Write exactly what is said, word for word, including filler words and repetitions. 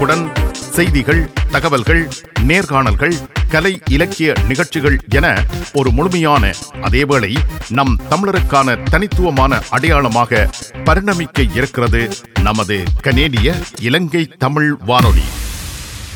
உடனுக்குடன் செய்திகள், தகவல்கள், நேர்காணல்கள், கலை இலக்கிய நிகழ்ச்சிகள் என ஒரு முழுமையான, அதேவேளை நம் தமிழருக்கான தனித்துவமான அடையாளமாக பரிணமிக்க இருக்கிறது நமது கனேடிய இலங்கை தமிழ் வானொலி.